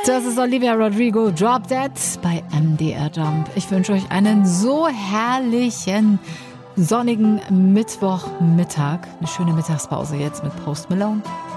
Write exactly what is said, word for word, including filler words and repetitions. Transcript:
Das ist Olivia Rodrigo, Drop Dead bei M D R Jump. Ich wünsche euch einen so herrlichen, sonnigen Mittwochmittag. Eine schöne Mittagspause jetzt mit Post Malone.